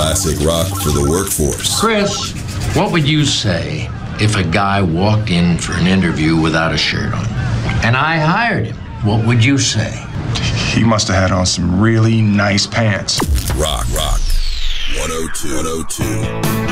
Classic rock for the workforce. Chris, what would you say if a guy walked in for an interview without a shirt on? And I hired him. What would you say? He must have had on some really nice pants. Rock 102.